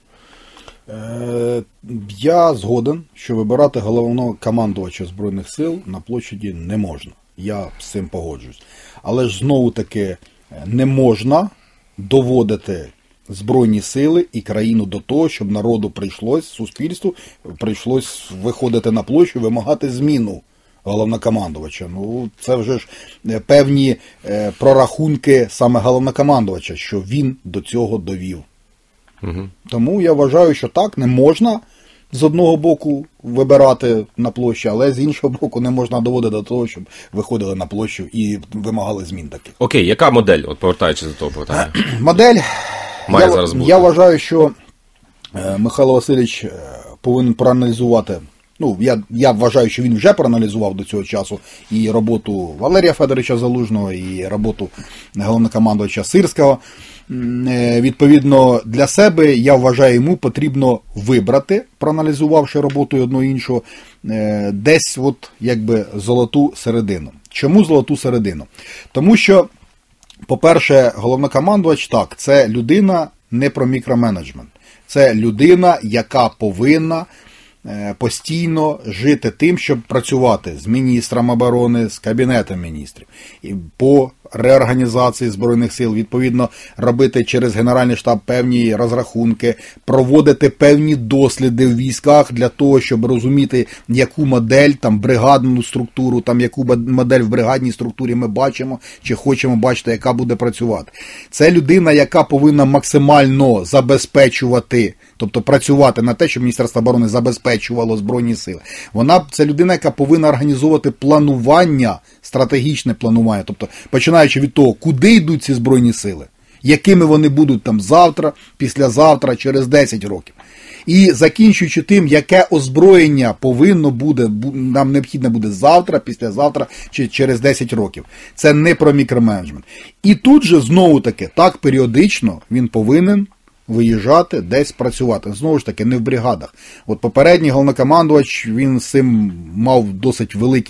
[SPEAKER 8] Я згоден, що вибирати головного командувача Збройних сил на площаді не можна. Я з цим погоджуюсь. Але ж знову-таки не можна доводити Збройні сили і країну до того, щоб народу суспільству прийшлось виходити на площу, вимагати зміну головнокомандувача. Це вже ж певні прорахунки саме головнокомандувача, що він до цього довів. Угу. Тому я вважаю, що так, не можна з одного боку вибирати на площі, але з іншого боку не можна доводити до того, щоб виходили на площу і вимагали змін таких.
[SPEAKER 5] Окей, яка модель, повертаючись до того питання?
[SPEAKER 8] Модель,
[SPEAKER 5] має зараз бути.
[SPEAKER 8] Я вважаю, що Михайло Васильович повинен проаналізувати, я вважаю, що він вже проаналізував до цього часу і роботу Валерія Федоровича Залужного, і роботу головнокомандувача Сирського. Відповідно, для себе, я вважаю, йому потрібно вибрати, проаналізувавши роботу одного іншого, десь золоту середину. Чому золоту середину? Тому що, по-перше, головнокомандувач, так, це людина не про мікроменеджмент. Це людина, яка повинна постійно жити тим, щоб працювати з міністром оборони, з Кабінетом міністрів, і по реорганізації Збройних сил, відповідно, робити через Генеральний штаб певні розрахунки, проводити певні досліди в військах для того, щоб розуміти, яку модель, бригадну структуру, яку модель в бригадній структурі ми бачимо, чи хочемо бачити, яка буде працювати. Це людина, яка повинна максимально забезпечувати, тобто працювати на те, щоб Міністерство оборони забезпечувало Збройні сили. Це людина, яка повинна організовувати планування, стратегічне планування, тобто починаючи від того, куди йдуть ці Збройні сили, якими вони будуть завтра, післязавтра, через 10 років. І закінчуючи тим, яке озброєння нам необхідне буде завтра, післязавтра чи через 10 років. Це не про мікроменеджмент. І тут же, знову-таки, так періодично він повинен виїжджати, десь працювати. Знову ж таки, не в бригадах. Попередній головнокомандувач, він з цим мав досить великі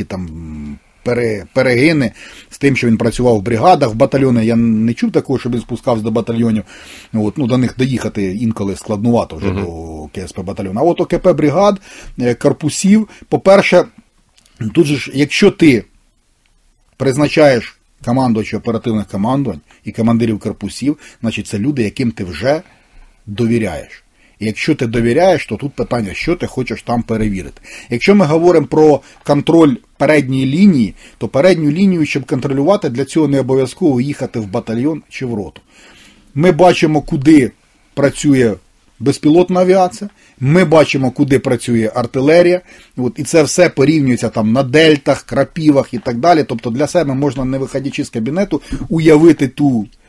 [SPEAKER 8] перегини з тим, що він працював в бригадах, в батальйони. Я не чув такого, щоб він спускався до батальйонів. До них доїхати інколи складнувато вже до КСП батальйону. А ОКП бригад, корпусів, по-перше, тут же ж, якщо ти призначаєш командувачів оперативних командувань і командирів корпусів, значить це люди, яким ти вже довіряєш. І якщо ти довіряєш, то тут питання, що ти хочеш там перевірити. Якщо ми говоримо про контроль передньої лінії, то передню лінію, щоб контролювати, для цього не обов'язково їхати в батальйон чи в роту. Ми бачимо, куди працює безпілотна авіація, ми бачимо, куди працює артилерія, і це все порівнюється на дельтах, крапівах і так далі. Тобто для себе можна, не виходячи з кабінету, уявити ту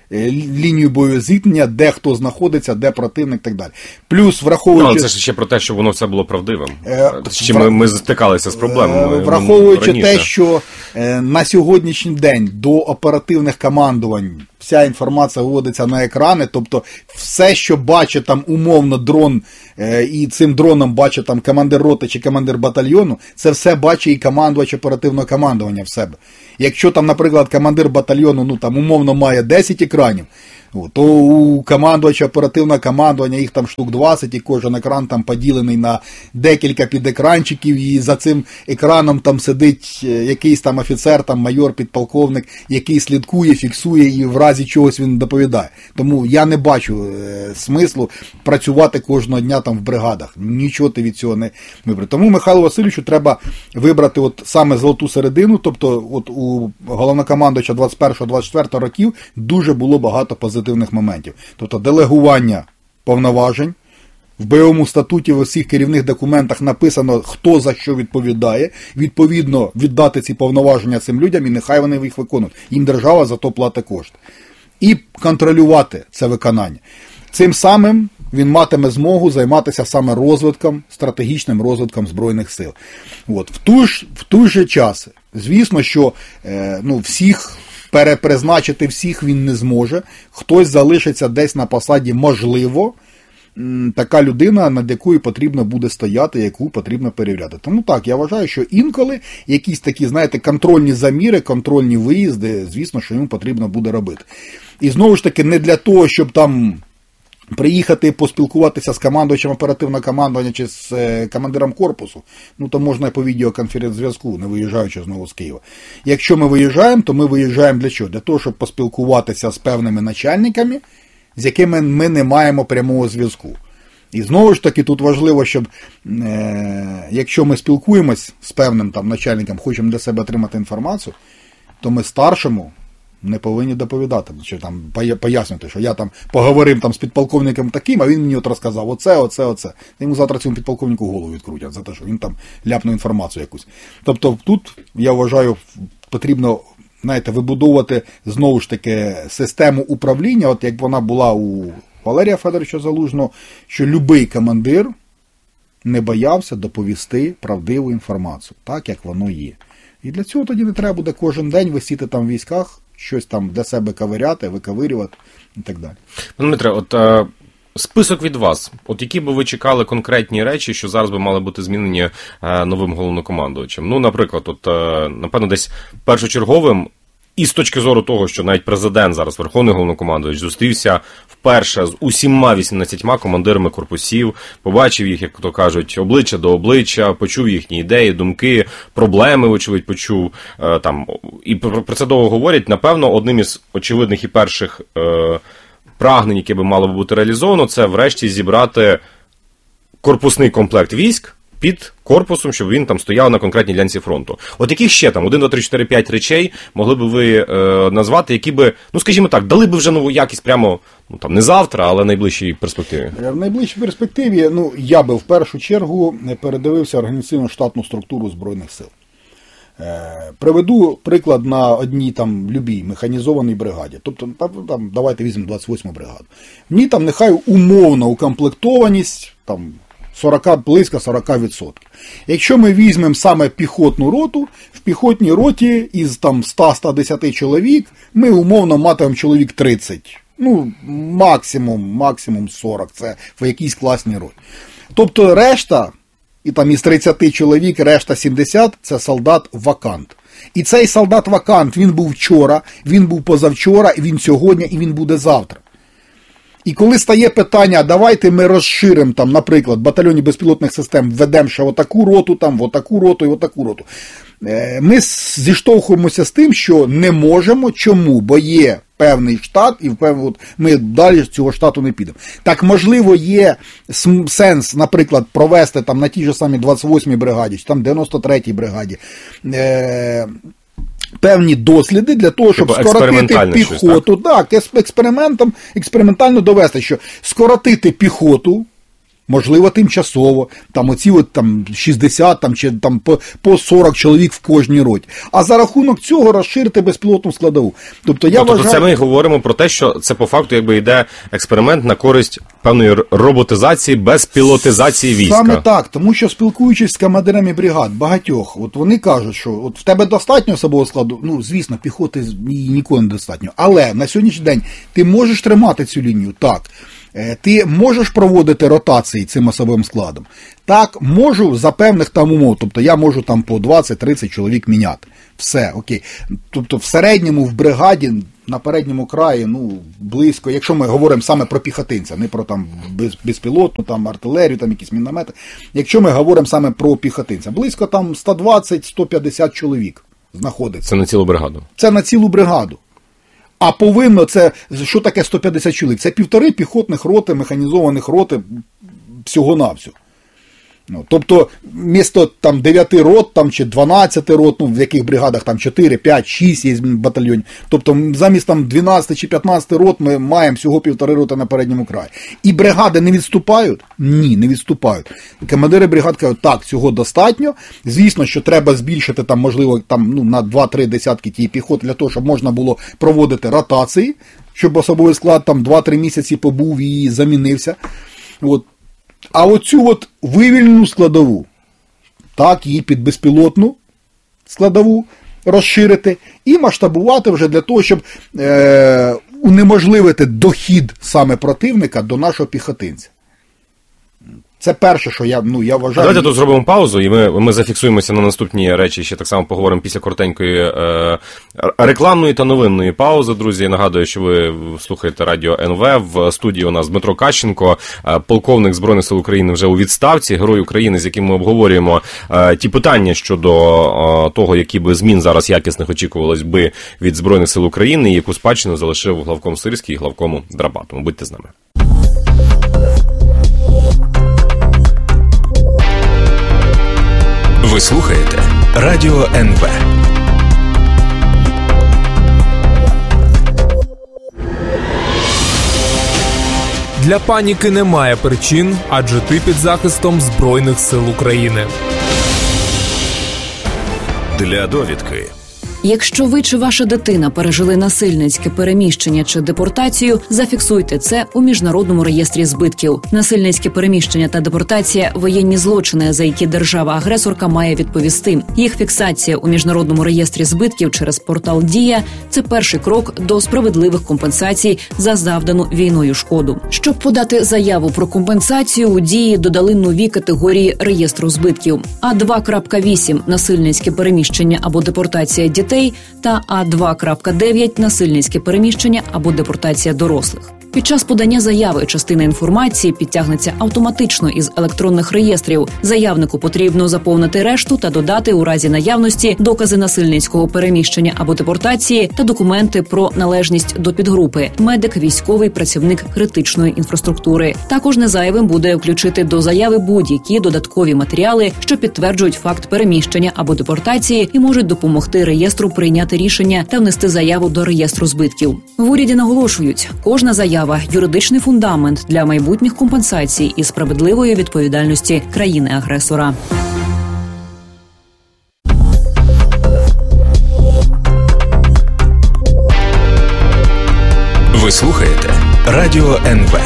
[SPEAKER 8] лінію бойового зіткнення, де хто знаходиться, де противник і так далі. Плюс, враховуючи...
[SPEAKER 5] Але це ж ще про те, щоб воно все було правдивим. Чи ми стикалися з проблемами.
[SPEAKER 8] Враховуючи те, що на сьогоднішній день до оперативних командувань вся інформація виводиться на екрани, тобто все, що бачить там умовно дрон, і цим дроном бачить там командир роти чи командир батальйону, це все бачить і командувач оперативного командування в себе. Якщо там, наприклад, командир батальйону, ну там умовно має 10 екранів, то у командувача оперативного командування їх там штук 20, і кожен екран там поділений на декілька підекранчиків, і за цим екраном там сидить якийсь там офіцер, там майор, підполковник, який слідкує, фіксує і в разі чогось він доповідає. Тому я не бачу смислу працювати кожного дня там в бригадах. Нічого ти від цього не вибрати. Тому Михайлу Васильовичу треба вибрати от саме золоту середину, тобто от у головнокомандувача 21-24 років дуже було багато позитивних моментів. Тобто делегування повноважень, в бойовому статуті в усіх керівних документах написано, хто за що відповідає, відповідно віддати ці повноваження цим людям і нехай вони їх виконують. Їм держава за то платить кошти. І контролювати це виконання. Цим самим він матиме змогу займатися саме розвитком, стратегічним розвитком Збройних сил. От. В той же час, звісно, що всіх перепризначити всіх він не зможе. Хтось залишиться десь на посаді, можливо, така людина, над якою потрібно буде стояти, яку потрібно перевіряти. Тому так, я вважаю, що інколи якісь такі, знаєте, контрольні заміри, контрольні виїзди, звісно, що йому потрібно буде робити. І знову ж таки, не для того, щоб там приїхати поспілкуватися з командувачем оперативного командування чи з командиром корпусу, то можна і по відеоконференц-зв'язку, не виїжджаючи знову з Києва. Якщо ми виїжджаємо, то ми виїжджаємо для чого? Для того, щоб поспілкуватися з певними начальниками, з якими ми не маємо прямого зв'язку. І знову ж таки, тут важливо, щоб якщо ми спілкуємось з певним там начальником, хочемо для себе отримати інформацію, то ми старшому не повинні доповідати, чи там пояснювати, що я там поговорив там з підполковником таким, а він мені от розказав оце. Йому завтра цьому підполковнику голову відкрутять за те, що він там ляпнув інформацію якусь. Тобто тут, я вважаю, потрібно, знаєте, вибудовувати знову ж таки систему управління, от як вона була у Валерія Федоровича Залужного, що любий командир не боявся доповісти правдиву інформацію, так як воно є. І для цього тоді не треба буде кожен день висіти там в військах, щось там для себе ковиряти, виковирювати і так далі.
[SPEAKER 5] Дмитре, от список від вас. От які би ви чекали конкретні речі, що зараз би мали бути змінені новим головнокомандувачем? Наприклад, напевно, десь першочерговим, і з точки зору того, що навіть президент зараз, Верховний головнокомандувач, зустрівся вперше з усіма 18 командирами корпусів, побачив їх, як то кажуть, обличчя до обличчя, почув їхні ідеї, думки, проблеми, очевидь, почув. І про це довго говорять. Напевно, одним із очевидних і перших прагнень, яке би мало бути реалізовано, це врешті зібрати корпусний комплект військ під корпусом, щоб він там стояв на конкретній ділянці фронту. От яких ще там 1, 2, 3, 4, 5 речей могли би ви назвати, які би, скажімо так, дали би вже нову якість прямо, не завтра, але в найближчій перспективі?
[SPEAKER 8] В найближчій перспективі, я би в першу чергу передивився організаційну штатну структуру Збройних сил. Приведу приклад на одній там любій механізованій бригаді. Тобто, там давайте візьмемо 28-му бригаду. В ній там нехай умовна укомплектованість, там, близько 40%. Якщо ми візьмемо саме піхотну роту, в піхотній роті із там 100-110 чоловік ми умовно матимемо чоловік 30. Максимум 40. Це в якійсь класній роті. Тобто решта, і там із 30 чоловік, решта 70, це солдат-вакант. І цей солдат-вакант, він був вчора, він був позавчора, він сьогодні, і він буде завтра. І коли стає питання, давайте ми розширимо, там, наприклад, в батальйоні безпілотних систем введемо ще отаку роту, там, отаку роту і отаку роту. Ми зіштовхуємося з тим, що не можемо. Чому? Бо є певний штат, і ми далі з цього штату не підемо. Так, можливо, є сенс, наприклад, провести там на тій же самій 28-й бригаді, чи там 93-й бригаді, певні досліди для того, щоб скоротити піхоту. Так, експериментально довести, що скоротити піхоту можливо, тимчасово, там оці от там 60 там, чи там по 40 чоловік в кожній роті. А за рахунок цього розширити безпілотну складову. Тобто я вважаю...
[SPEAKER 5] це ми говоримо про те, що це по факту якби йде експеримент на користь певної роботизації, безпілотизації війська.
[SPEAKER 8] Саме так, тому що спілкуючись з командирами бригад, багатьох, от вони кажуть, що от в тебе достатньо особового складу, ну, звісно, піхоти ніколи не достатньо, але на сьогоднішній день ти можеш тримати цю лінію, так. Ти можеш проводити ротації цим особовим складом? Так, можу за певних там умов. Тобто я можу там по 20-30 чоловік міняти. Все, окей. Тобто в середньому в бригаді на передньому краї, ну, близько, якщо ми говоримо саме про піхотинця, не про там безпілотну, там артилерію, там якісь міномети. Якщо ми говоримо саме про піхотинця, близько там 120-150 чоловік знаходиться.
[SPEAKER 5] Це на цілу бригаду?
[SPEAKER 8] Це на цілу бригаду. А повинно це, що таке 150 чоловік? Це 1,5 піхотних роти, механізованих роти всього-навсього. Ну, тобто, вмісто там 9 рот там, чи 12 рот, ну, в яких бригадах там 4, 5, 6 є батальйонів. Тобто, замість там 12 чи 15 рот ми маємо всього 1,5 роти на передньому краї. І бригади не відступають? Ні, не відступають. Командири бригад кажуть, так, цього достатньо. Звісно, що треба збільшити там, можливо, там, ну, на 2-3 десятки тієї піхоти для того, щоб можна було проводити ротації, щоб особовий склад там 2-3 місяці побув і замінився. От. А оцю от вивільнену складову, так, її під безпілотну складову розширити і масштабувати вже для того, щоб унеможливити дохід саме противника до нашого піхотинця. Це перше, що я вважаю...
[SPEAKER 5] Давайте тут зробимо паузу, і ми зафіксуємося на наступні речі, ще так само поговоримо після коротенької рекламної та новинної паузи, друзі. Нагадую, що ви слухаєте Радіо НВ. В студії у нас Дмитро Кащенко, полковник Збройних сил України вже у відставці, герой України, з яким ми обговорюємо ті питання щодо того, які би змін зараз якісних очікувалось би від Збройних сил України, і яку спадщину залишив главком Сирський і главкому Драбатому. Будьте з нами.
[SPEAKER 3] Ви слухаєте Радіо НВ.
[SPEAKER 9] Для паніки немає причин, адже ти під захистом Збройних сил України.
[SPEAKER 3] Для довідки.
[SPEAKER 7] Якщо ви чи ваша дитина пережили насильницьке переміщення чи депортацію, зафіксуйте це у Міжнародному реєстрі збитків. Насильницьке переміщення та депортація – воєнні злочини, за які держава-агресорка має відповісти. Їх фіксація у Міжнародному реєстрі збитків через портал «Дія» – це перший крок до справедливих компенсацій за завдану війною шкоду. Щоб подати заяву про компенсацію, у «Дії» додали нові категорії реєстру збитків. А2.8 – насильницьке переміщення або депортація дітей та А2.9 – насильницьке переміщення або депортація дорослих. Під час подання заяви частина інформації підтягнеться автоматично із електронних реєстрів. Заявнику потрібно заповнити решту та додати у разі наявності докази насильницького переміщення або депортації та документи про належність до підгрупи – медик, військовий, працівник критичної інфраструктури. Також незайвим буде включити до заяви будь-які додаткові матеріали, що підтверджують факт переміщення або депортації і можуть допомогти реєстру прийняти рішення та внести заяву до реєстру збитків. В уряді наголошують, кожна заява – юридичний фундамент для майбутніх компенсацій і справедливої відповідальності країни-агресора.
[SPEAKER 3] Ви слухаєте Радіо НВ.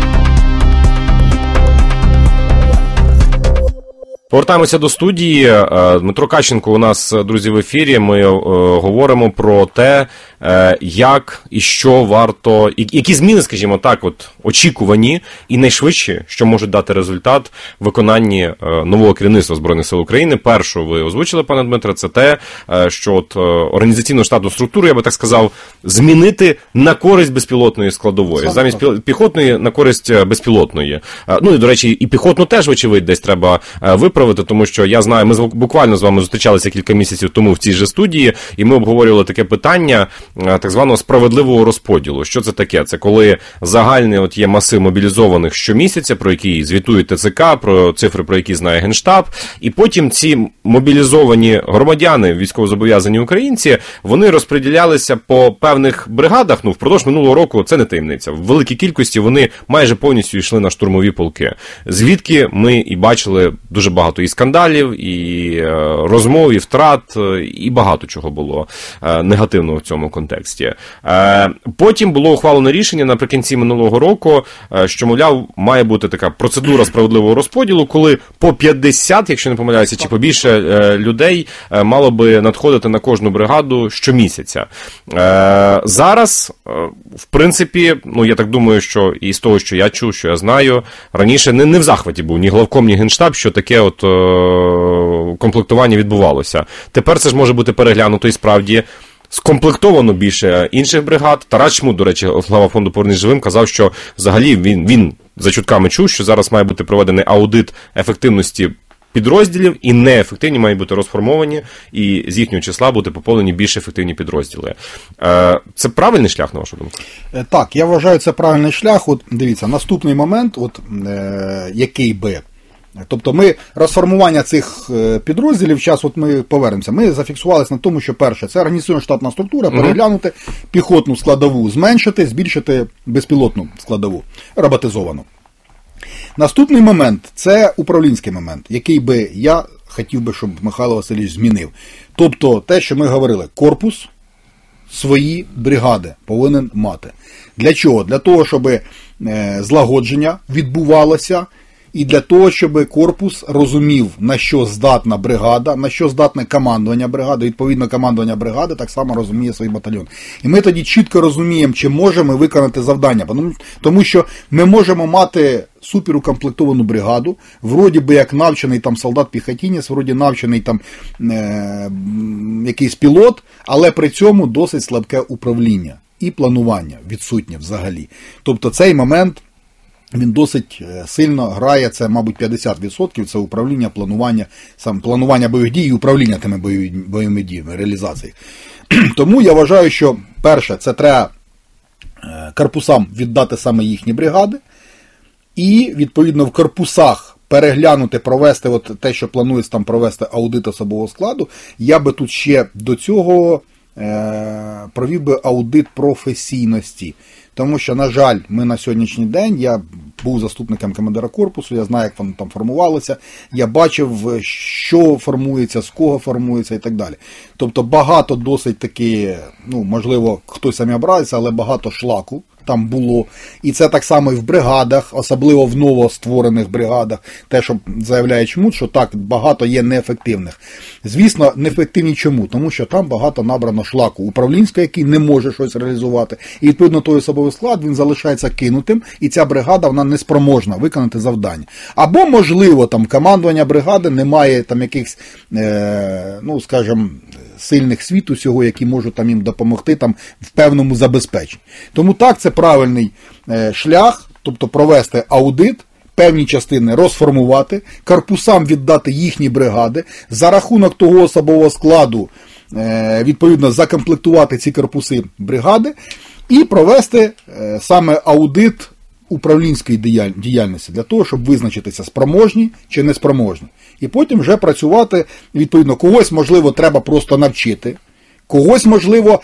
[SPEAKER 5] Повертаємося до студії. Дмитро Кащенко у нас, друзі, в ефірі. Ми говоримо про те, як і що варто, які зміни, скажімо так, от очікувані і найшвидші, що можуть дати результат в виконанні нового керівництва Збройних сил України. Першу ви озвучили, пане Дмитре, це те, що от організаційну штатну структуру, я би так сказав, змінити на користь безпілотної складової. Замість піхотної на користь безпілотної. Ну і, до речі, і піхотну теж, вочевидь, десь треба виправити, тому що я знаю, ми буквально з вами зустрічалися кілька місяців тому в цій же студії, і ми обговорювали таке питання, так званого справедливого розподілу. Що це таке? Це коли загальний от є масив мобілізованих щомісяця, про які звітує ТЦК, про цифри, про які знає Генштаб, і потім ці мобілізовані громадяни, військовозобов'язані українці, вони розподілялися по певних бригадах, впродовж минулого року, це не таємниця. В великій кількості вони майже повністю йшли на штурмові полки. Звідки ми і бачили дуже багато і скандалів, і розмов, і втрат, і багато чого було негативного в цьому контексті. Потім було ухвалено рішення наприкінці минулого року, що, мовляв, має бути така процедура справедливого розподілу, коли по 50, якщо не помиляюся, чи побільше людей мало би надходити на кожну бригаду щомісяця. Зараз, в принципі, я так думаю, що і з того, що я чув, що я знаю, раніше не в захваті був ні главком, ні Генштаб, що таке от комплектування відбувалося. Тепер це ж може бути переглянуто і справді скомплектовано більше інших бригад. Тарас Чмут, до речі, глава фонду «Повернись живим», казав, що взагалі він за чутками чув, що зараз має бути проведений аудит ефективності підрозділів, і неефективні мають бути розформовані, і з їхнього числа бути поповнені більш ефективні підрозділи. Це правильний шлях, на вашу думку?
[SPEAKER 8] Так, я вважаю, це правильний шлях. От дивіться, наступний момент, який би. Тобто ми розформування цих підрозділів, зараз от ми повернемося, ми зафіксувалися на тому, що перше, це організаційно-штатна структура, переглянути піхотну складову, зменшити, збільшити безпілотну складову, роботизовану. Наступний момент – це управлінський момент, який би я хотів би, щоб Михайло Васильович змінив. Тобто те, що ми говорили, корпус свої бригади повинен мати. Для чого? Для того, щоб злагодження відбувалося, і для того, щоб корпус розумів, на що здатна бригада, на що здатне командування бригади, відповідно командування бригади так само розуміє свій батальйон. І ми тоді чітко розуміємо, чи можемо виконати завдання. Тому що ми можемо мати суперукомплектовану бригаду, вроді би як навчений там солдат-піхотінець, вроді навчений там якийсь пілот, але при цьому досить слабке управління і планування відсутнє взагалі. Тобто цей момент він досить сильно грає, це, мабуть, 50%, це управління, планування бойових дій і управління тими бойовими діями, реалізації. Тому я вважаю, що перше, це треба корпусам віддати саме їхні бригади, і, відповідно, в корпусах переглянути, провести от те, що планується там провести аудит особового складу. Я би тут ще до цього провів би аудит професійності. Тому що, на жаль, ми на сьогоднішній день, я був заступником командира корпусу, я знаю, як воно там формувалося, я бачив, що формується, з кого формується і так далі. Тобто багато досить таки, можливо, хтось самі образиться, але багато шлаку там було. І це так само і в бригадах, особливо в новостворених бригадах, те, що заявляє Чмут, що так, багато є неефективних. Звісно, неефективні чому? Тому що там багато набрано шлаку управлінського, який не може щось реалізувати. І, відповідно, той особовий склад, він залишається кинутим, і ця бригада, вона не спроможна виконати завдання. Або, можливо, там командування бригади не має там якихось, скажімо, сильних світ усього, які можуть там їм допомогти там в певному забезпеченні. Тому так, це правильний шлях, тобто провести аудит, певні частини розформувати, корпусам віддати їхні бригади, за рахунок того особового складу, відповідно, закомплектувати ці корпуси бригади і провести саме аудит управлінської діяльності для того, щоб визначитися, спроможні чи не спроможні. І потім вже працювати, відповідно, когось, можливо, треба просто навчити, когось, можливо,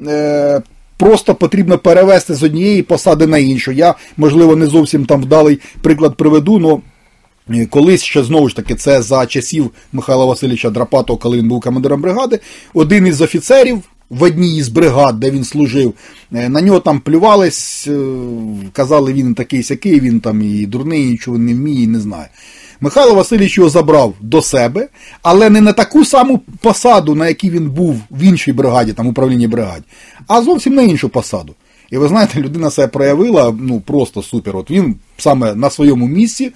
[SPEAKER 8] просто потрібно перевести з однієї посади на іншу. Я, можливо, не зовсім там вдалий приклад приведу, але колись ще, знову ж таки, це за часів Михайла Васильовича Драпатова, коли він був командиром бригади, один із офіцерів в одній із бригад, де він служив, на нього там плювались, казали, він такий-сякий, він там і дурний, нічого не вміє, і не знає. Михайло Васильович його забрав до себе, але не на таку саму посаду, на якій він був в іншій бригаді, там управлінні бригаді, а зовсім на іншу посаду. І ви знаєте, людина себе проявила, просто супер. От він саме на своєму місці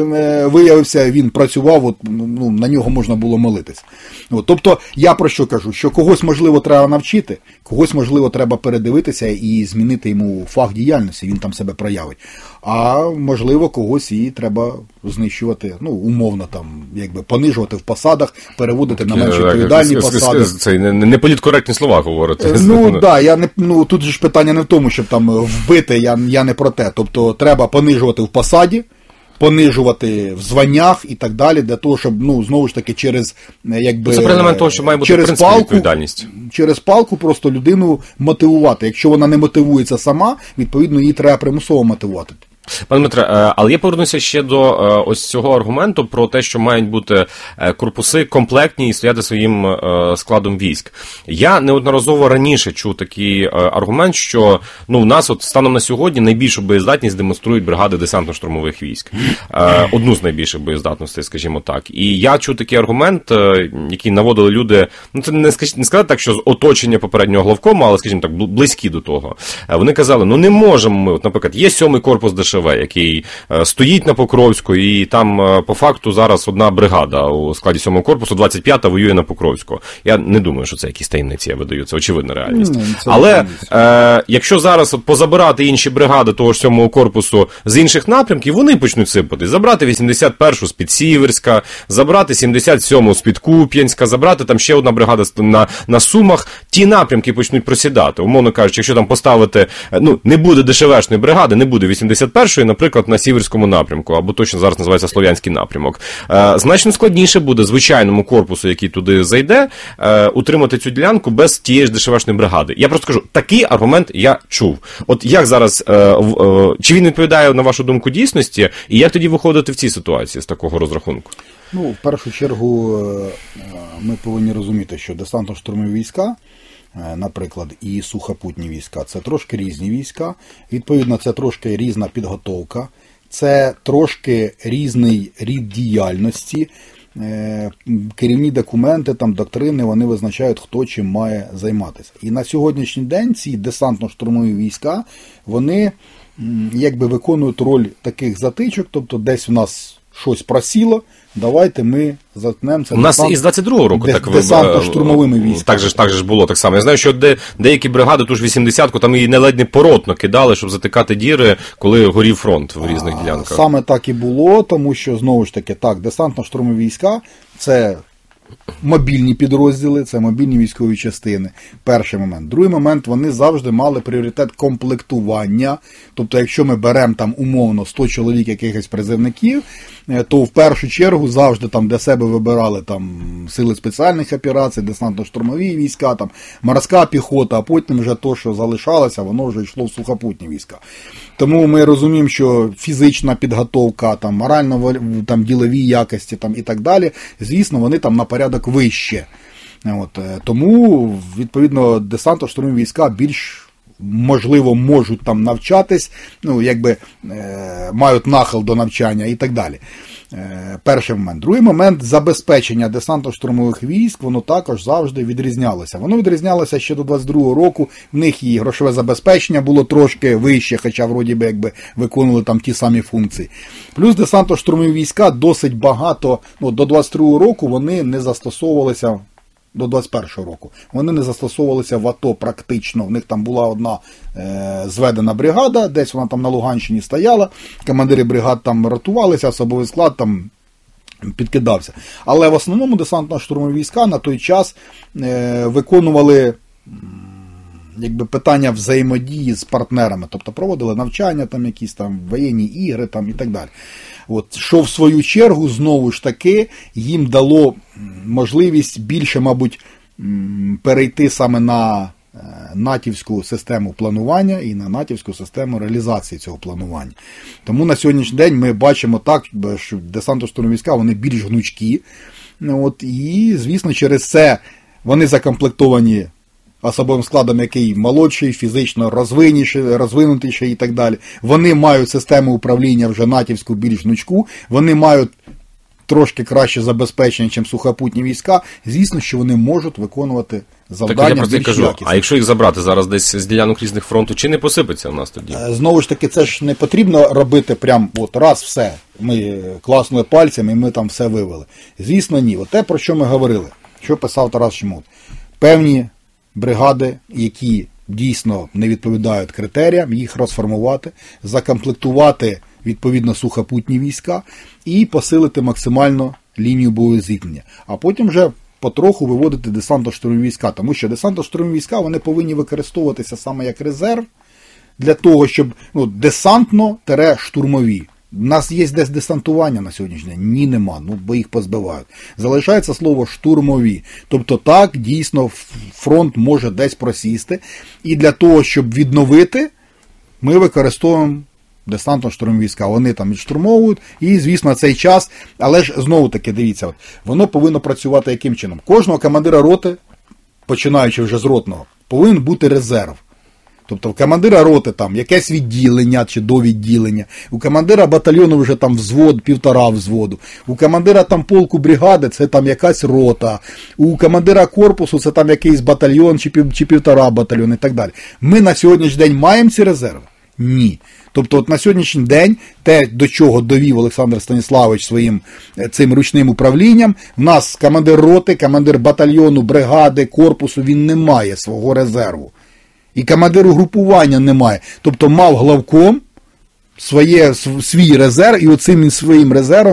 [SPEAKER 8] виявився, він працював, от, ну, на нього можна було молитись. От, тобто, я про що кажу? Що когось, можливо, треба навчити, когось, можливо, треба передивитися і змінити йому фах діяльності, він там себе проявить. А, можливо, когось і треба знищувати, ну, умовно, там, якби, понижувати в посадах, переводити на менш відповідальні посади.
[SPEAKER 5] Це не політкоректні слова говорити.
[SPEAKER 8] Ну, да, тут же ж питання не в тому, щоб там вбити, я не про те. Тобто, треба понижувати в посаді, понижувати в званнях і так далі, для того, щоб, ну, знову ж таки, через, якби...
[SPEAKER 5] Це елемент того, що має бути, в принципі, відповідальність.
[SPEAKER 8] Через палку просто людину мотивувати. Якщо вона не мотивується сама, відповідно, її треба примусово мотивувати.
[SPEAKER 5] Пане Дмитре, але я повернуся ще до ось цього аргументу про те, що мають бути корпуси комплектні і стояти своїм складом військ. Я неодноразово раніше чув такий аргумент, що, ну, в нас от станом на сьогодні найбільшу боєздатність демонструють бригади десантно-штурмових військ. Одну з найбільших боєздатностей, скажімо так. І я чув такий аргумент, який наводили люди, ну, це не сказати так, що з оточення попереднього главкому, але, скажімо так, близькі до того. Вони казали, ну, не можемо ми, от, наприклад, є 7-й корпус ДШВ, який стоїть на Покровську, і там по факту зараз одна бригада у складі 7-го корпусу, 25-та воює на Покровську. Я не думаю, що це якісь таємниці я видаю, це очевидна реальність. Але якщо зараз от позабирати інші бригади того ж 7-го корпусу з інших напрямків, вони почнуть сипати. Забрати 81-шу з-під Сіверська, забрати 77-му з-під Куп'янська, забрати там ще одна бригада на Сумах, ті напрямки почнуть просідати. Умовно кажучи, якщо там поставити, ну, не буде ДШВшної бригади, не буде 81-ї, наприклад, на Сіверському напрямку, або точно зараз називається Слов'янський напрямок. Значно складніше буде звичайному корпусу, який туди зайде, утримати цю ділянку без тієї ж ДШВшної бригади. Я просто кажу, такий аргумент я чув. От як зараз, чи він відповідає, на вашу думку, дійсності, і як тоді виходити в цій ситуації з такого розрахунку?
[SPEAKER 8] Ну, в першу чергу, ми повинні розуміти, що десантно-штурмові війська, наприклад, і сухопутні війська, це трошки різні війська, відповідно, це трошки різна підготовка, це трошки різний рід діяльності, керівні документи, там, доктрини, вони визначають, хто чим має займатися. І на сьогоднішній день ці десантно-штурмові війська, вони якби виконують роль таких затичок, тобто десь в нас щось просіло, давайте ми заткнемо це.
[SPEAKER 5] У нас із 22-го року так
[SPEAKER 8] десантно-штурмовими військами.
[SPEAKER 5] Так же ж було так само. Я знаю, що деякі бригади, ту ж 80-ку, там її ледь не поротно кидали, щоб затикати діри, коли горів фронт в різних ділянках.
[SPEAKER 8] Саме так і було, тому що, знову ж таки, так, десантно-штурмові війська – це мобільні підрозділи, це мобільні військові частини. Перший момент. Другий момент, вони завжди мали пріоритет комплектування. Тобто, якщо ми беремо там умовно 100 чоловік якихось призивників, то в першу чергу завжди там для себе вибирали там сили спеціальних операцій, десантно-штурмові війська, там морська піхота, а потім вже то, що залишалося, воно вже йшло в сухопутні війська. Тому ми розуміємо, що фізична підготовка, там морально там ділові якості там і так далі, звісно, вони там на порядок вище. От, тому, відповідно, десантно-штурмові війська більш можливо можуть там навчатись, ну, якби мають нахил до навчання і так далі. Перший момент. Другий момент, забезпечення десантно-штурмових військ, воно також завжди відрізнялося. Воно відрізнялося ще до 22-го року, в них і грошове забезпечення було трошки вище, хоча вроді би якби виконували там ті самі функції. Плюс десантно-штурмові війська досить багато, ну, до 22-го року вони не застосовувалися, до 21-го року. Вони не застосовувалися в АТО практично. В них там була одна зведена бригада, десь вона там на Луганщині стояла, командири бригад там ротувалися, особовий склад там підкидався. Але в основному десантно-штурмові війська на той час виконували якби питання взаємодії з партнерами, тобто проводили навчання, там якісь там воєнні ігри там і так далі. От, що в свою чергу, знову ж таки, їм дало можливість більше, мабуть, перейти саме на натівську систему планування і на натівську систему реалізації цього планування. Тому на сьогоднішній день ми бачимо так, що десантно-штурмові війська, вони більш гнучкі. От, і, звісно, через це вони закомплектовані особовим складом, який молодший, фізично розвинутіший і так далі. Вони мають систему управління вже натівську більш гнучку, вони мають трошки краще забезпечені, ніж сухопутні війська, звісно, що вони можуть виконувати завдання більш якісно.
[SPEAKER 5] А якщо їх забрати зараз десь з ділянок різних фронту, чи не посипеться в нас тоді?
[SPEAKER 8] Знову ж таки, це ж не потрібно робити прям от раз все. Ми класнули пальцями і ми там все вивели. Звісно, ні. От те, про що ми говорили, що писав Тарас Шмут. Певні бригади, які дійсно не відповідають критеріям, їх розформувати, закомплектувати відповідно сухопутні війська і посилити максимально лінію бойового зіткнення. А потім вже потроху виводити десантно-штурмові війська, тому що десантно-штурмові війська вони повинні використовуватися саме як резерв для того, щоб десантно-штурмові. У нас є десь десантування на сьогоднішній день? Ні, нема, бо їх позбивають. Залишається слово штурмові. Тобто так, дійсно, фронт може десь просісти. І для того, щоб відновити, ми використовуємо десантно-штурмові війська. Вони там відштурмовують, і, звісно, цей час, але ж, знову-таки, дивіться, воно повинно працювати яким чином? Кожного командира роти, починаючи вже з ротного, повинен бути резерв. Тобто, в командира роти там якесь відділення чи довідділення, у командира батальйону вже там взвод, 1,5 взводу, у командира там полку бригади це там якась рота, у командира корпусу це там якийсь батальйон чи 1,5 батальйон і так далі. Ми на сьогоднішній день маємо ці резерви? Ні. Тобто от на сьогоднішній день те, до чого довів Олександр Станіславович своїм цим ручним управлінням, в нас командир роти, командир батальйону, бригади, корпусу, він не має свого резерву. І командиру групування немає. Тобто мав главком свій резерв, і оцим своїм резервом